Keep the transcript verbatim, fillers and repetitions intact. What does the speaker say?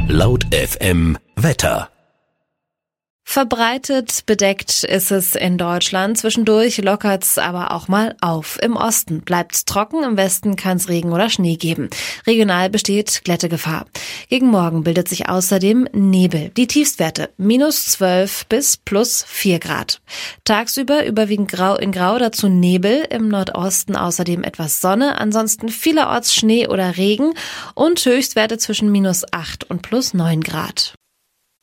Laut F M Wetter. Verbreitet bedeckt ist es in Deutschland. Zwischendurch lockert's aber auch mal auf. Im Osten bleibt's trocken, im Westen kann's Regen oder Schnee geben. Regional besteht Glättegefahr. Gegen Morgen bildet sich außerdem Nebel. Die Tiefstwerte minus zwölf bis plus vier Grad. Tagsüber überwiegend grau in grau, dazu Nebel. Im Nordosten außerdem etwas Sonne, ansonsten vielerorts Schnee oder Regen und Höchstwerte zwischen minus acht und plus neun Grad.